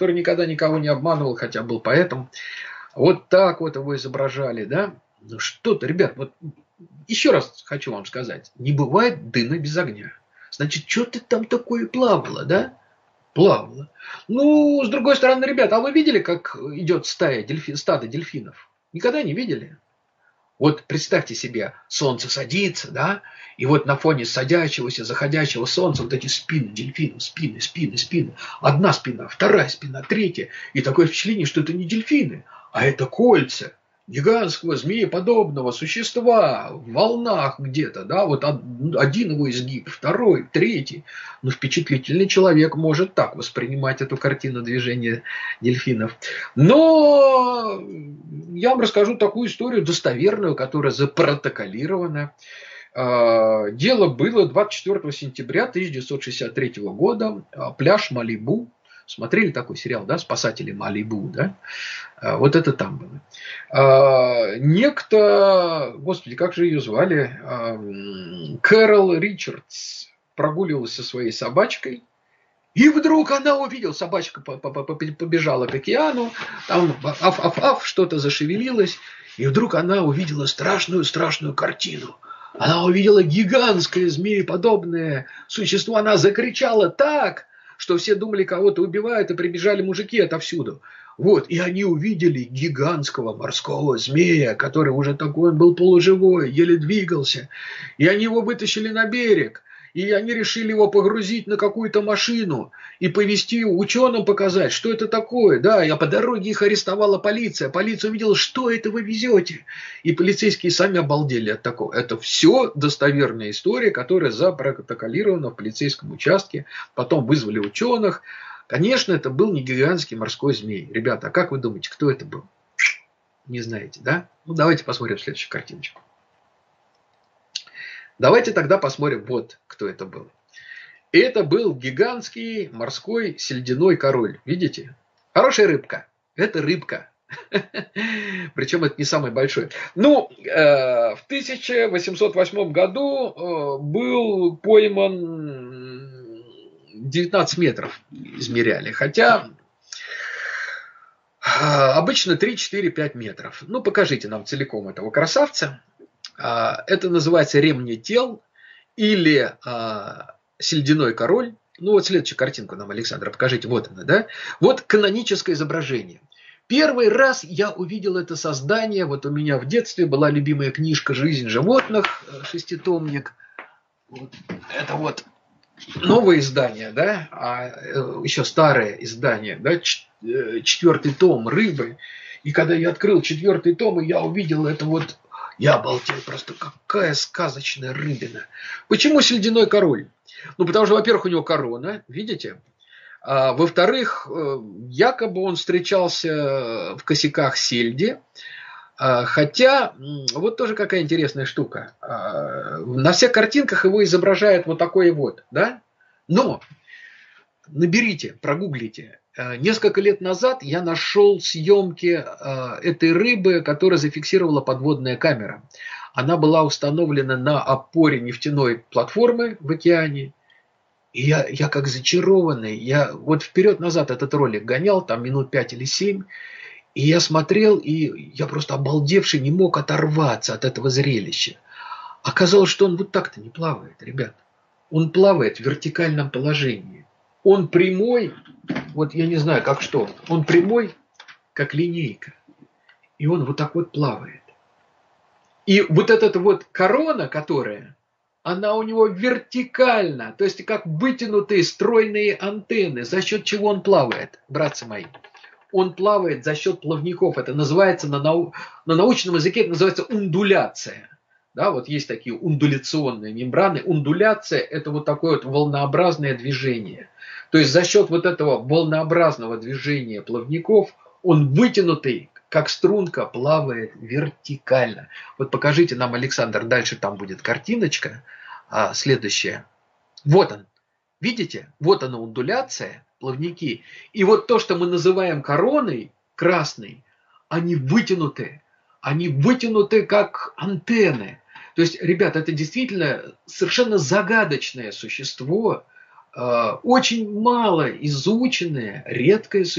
который никогда никого не обманывал, хотя был поэтом. Вот так вот его изображали, да. Ну что-то, ребят, вот еще раз хочу вам сказать. Не бывает дыма без огня. Значит, что-то там такое плавало, да? Плавало. Ну, с другой стороны, ребят, а вы видели, как идет стадо дельфинов? Никогда не видели? Вот представьте себе, солнце садится, да, и вот на фоне садящегося, заходящего солнца вот эти спины дельфинов, спины. Одна спина, вторая спина, третья. И такое впечатление, что это не дельфины, а это кольца гигантского змееподобного существа в волнах где-то, да, вот один его изгиб, второй, третий. Но впечатлительный человек может так воспринимать эту картину движения дельфинов. Но я вам расскажу такую историю достоверную, которая запротоколирована. Дело было 24 сентября 1963 года, пляж Малибу. Смотрели такой сериал, да, «Спасатели Малибу», да? Вот это там было. Некто, господи, как же ее звали? Кэрол Ричардс прогуливалась со своей собачкой. И вдруг она увидела, собачка побежала к океану, там аф-аф-аф, что-то зашевелилось. И вдруг она увидела страшную картину. Она увидела гигантское змееподобное существо. Она закричала так, что все думали, кого-то убивают, и прибежали мужики отовсюду. Вот, и они увидели гигантского морского змея, который уже такой, он был полуживой, еле двигался. И они его вытащили на берег. И они решили его погрузить на какую-то машину и повезти ученым показать, что это такое. Да, а по дороге их арестовала полиция. Полиция увидела, что это вы везете. И полицейские сами обалдели от такого. Это все достоверная история, которая запротоколирована в полицейском участке. Потом вызвали ученых. Конечно, это был не гигантский морской змей. Ребята, а как вы думаете, кто это был? Не знаете, да? Ну, давайте посмотрим следующую картиночку. Давайте тогда посмотрим, вот кто это был. Это был гигантский морской сельдяной король. Видите? Хорошая рыбка. Это рыбка. Причем это не самый большой. Ну, в 1808 году был пойман 19 метров измеряли. Хотя обычно 3, 4, 5 метров. Ну, покажите нам целиком этого красавца. Это называется ремнетел или сельдяной король. Ну вот следующую картинку нам, Александра, покажите. Вот она, да? Вот каноническое изображение. Первый раз я увидел это создание. Вот у меня в детстве была любимая книжка «Жизнь животных», шеститомник. Вот. Это вот новое издание, да? А еще старое издание, да? 4-й том «Рыбы». И когда я открыл 4-й том, и я увидел это вот. Я обалдел просто, какая сказочная рыбина. Почему сельдяной король? Ну, потому что, во-первых, у него корона, видите? А, во-вторых, якобы он встречался в косяках сельди. Хотя, вот тоже какая интересная штука. На всех картинках его изображают вот такой вот, да? Но наберите, прогуглите. Несколько лет назад я нашел съемки этой рыбы, которую зафиксировала подводная камера. Она была установлена на опоре нефтяной платформы в океане. И я как зачарованный, я вот вперед-назад этот ролик гонял, там минут 5 или 7. И я смотрел, и я просто обалдевший не мог оторваться от этого зрелища. Оказалось, что он вот так-то не плавает, ребят. Он плавает в вертикальном положении. Он прямой, вот я не знаю, как что, он прямой, как линейка. И он вот так вот плавает. И вот эта вот корона, которая, она у него вертикальна, то есть как вытянутые стройные антенны, за счет чего он плавает, братцы мои. Он плавает за счет плавников. Это называется на научном языке это называется ундуляция. Да, вот есть такие ундуляционные мембраны. Ундуляция – это вот такое вот волнообразное движение. То есть за счет вот этого волнообразного движения плавников он вытянутый, как струнка, плавает вертикально. Вот покажите нам, Александр, дальше там будет картиночка следующая. Вот он. Видите? Вот она ундуляция, плавники. И вот то, что мы называем короной красной, они вытянуты. Они вытянуты как антенны. То есть, ребята, это действительно совершенно загадочное существо, очень мало изученное, редкое существо.